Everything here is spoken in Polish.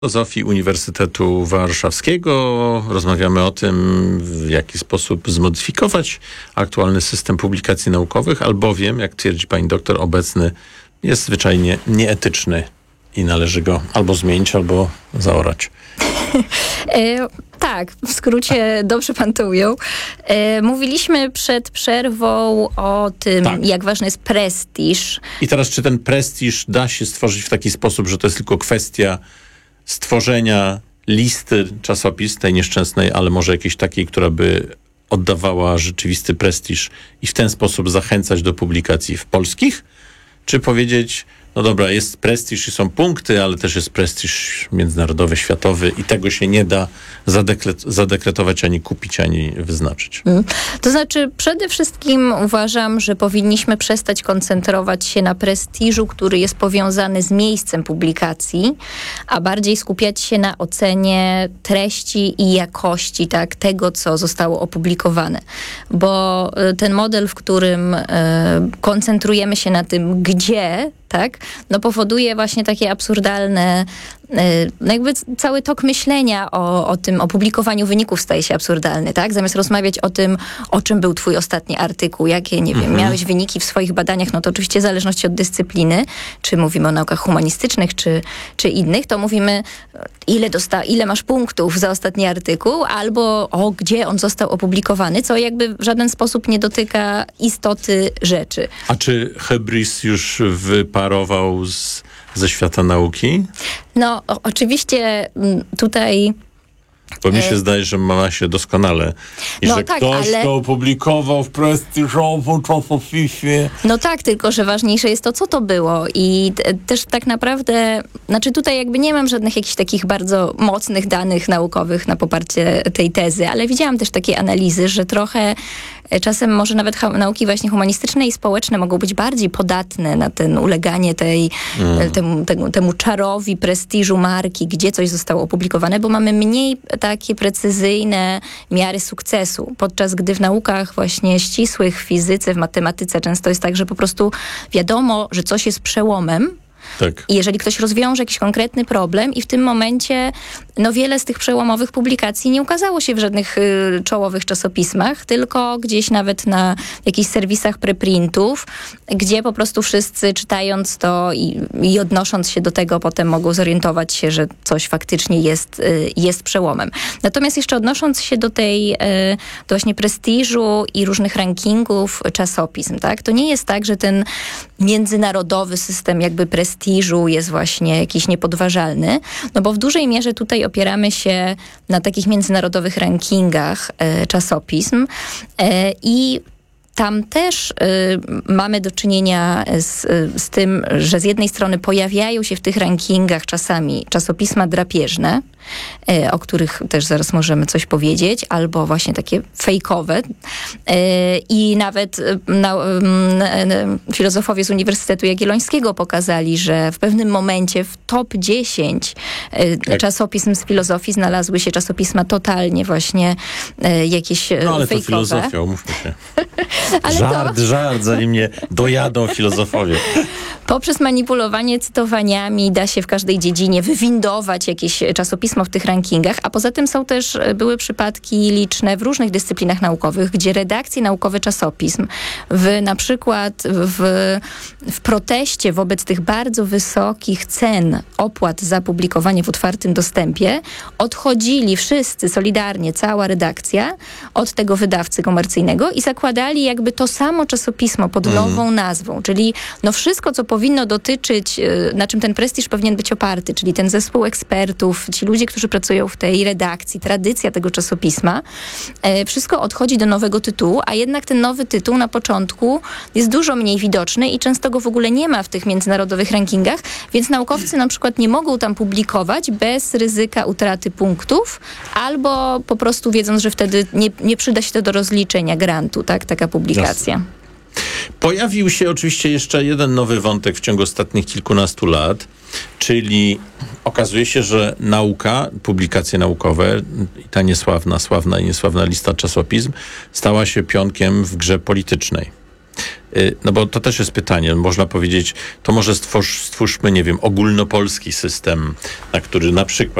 Filozofii Uniwersytetu Warszawskiego. Rozmawiamy o tym, w jaki sposób zmodyfikować aktualny system publikacji naukowych, albowiem, jak twierdzi pani doktor, obecny jest zwyczajnie nieetyczny i należy go albo zmienić, albo zaorać. Tak, w skrócie dobrze pan to ujął. Mówiliśmy przed przerwą o tym, jak ważny jest prestiż. I teraz, czy ten prestiż da się stworzyć w taki sposób, że to jest tylko kwestia stworzenia listy czasopis, tej nieszczęsnej, ale może jakiejś takiej, która by oddawała rzeczywisty prestiż i w ten sposób zachęcać do publikacji w polskich? Czy powiedzieć, no dobra, jest prestiż i są punkty, ale też jest prestiż międzynarodowy, światowy i tego się nie da zadekretować, ani kupić, ani wyznaczyć. To znaczy, przede wszystkim uważam, że powinniśmy przestać koncentrować się na prestiżu, który jest powiązany z miejscem publikacji, a bardziej skupiać się na ocenie treści i jakości tego, co zostało opublikowane. Bo ten model, w którym koncentrujemy się na tym, gdzie, powoduje właśnie takie absurdalne, jakby cały tok myślenia o tym opublikowaniu wyników staje się absurdalny, Zamiast rozmawiać o tym, o czym był twój ostatni artykuł, jakie, miałeś wyniki w swoich badaniach, no to oczywiście w zależności od dyscypliny, czy mówimy o naukach humanistycznych, czy innych, to mówimy, ile masz punktów za ostatni artykuł, albo gdzie on został opublikowany, co jakby w żaden sposób nie dotyka istoty rzeczy. A czy hybris już wyparował ze świata nauki? No, oczywiście tutaj... Bo mi się zdaje, że ma się doskonale. I że ktoś to opublikował w prestiżowym czasopiśmie. No tak, tylko że ważniejsze jest to, co to było. I też tak naprawdę, tutaj jakby nie mam żadnych jakichś takich bardzo mocnych danych naukowych na poparcie tej tezy, ale widziałam też takie analizy, że trochę czasem może nawet nauki właśnie humanistyczne i społeczne mogą być bardziej podatne na ten uleganie temu czarowi prestiżu marki, gdzie coś zostało opublikowane, bo mamy mniej takie precyzyjne miary sukcesu. Podczas gdy w naukach właśnie ścisłych, w fizyce, w matematyce często jest tak, że po prostu wiadomo, że coś jest przełomem. Tak. I jeżeli ktoś rozwiąże jakiś konkretny problem i w tym momencie wiele z tych przełomowych publikacji nie ukazało się w żadnych czołowych czasopismach, tylko gdzieś nawet na jakichś serwisach preprintów, gdzie po prostu wszyscy czytając to i odnosząc się do tego potem mogą zorientować się, że coś faktycznie jest przełomem. Natomiast jeszcze odnosząc się do do właśnie prestiżu i różnych rankingów czasopism, to nie jest tak, że ten międzynarodowy system jakby prestiżu jest właśnie jakiś niepodważalny, bo w dużej mierze tutaj opieramy się na takich międzynarodowych rankingach czasopism i tam też mamy do czynienia z tym, że z jednej strony pojawiają się w tych rankingach czasami czasopisma drapieżne, o których też zaraz możemy coś powiedzieć, albo właśnie takie fejkowe. I nawet filozofowie z Uniwersytetu Jagiellońskiego pokazali, że w pewnym momencie w top 10 czasopism z filozofii znalazły się czasopisma totalnie właśnie jakieś ale fejkowe. To filozofia, umówmy się. Żart, zanim nie dojadą filozofowie. Poprzez manipulowanie cytowaniami da się w każdej dziedzinie wywindować jakieś czasopismo w tych rankingach, a poza tym były przypadki liczne w różnych dyscyplinach naukowych, gdzie redakcje naukowe czasopism na przykład w proteście wobec tych bardzo wysokich cen opłat za publikowanie w otwartym dostępie odchodzili wszyscy solidarnie, cała redakcja od tego wydawcy komercyjnego i zakładali jakby to samo czasopismo pod nową nazwą, czyli wszystko, co powinno dotyczyć, na czym ten prestiż powinien być oparty, czyli ten zespół ekspertów, ci ludzie, którzy pracują w tej redakcji, tradycja tego czasopisma, wszystko odchodzi do nowego tytułu, a jednak ten nowy tytuł na początku jest dużo mniej widoczny i często go w ogóle nie ma w tych międzynarodowych rankingach, więc naukowcy na przykład nie mogą tam publikować bez ryzyka utraty punktów, albo po prostu wiedząc, że wtedy nie przyda się to do rozliczenia grantu, taka publikacja. Jasne. Pojawił się oczywiście jeszcze jeden nowy wątek w ciągu ostatnich kilkunastu lat, czyli okazuje się, że nauka, publikacje naukowe i ta sławna i niesławna lista czasopism stała się pionkiem w grze politycznej. No bo to też jest pytanie. Można powiedzieć, to może stwórzmy, nie wiem, ogólnopolski system, na który na przykład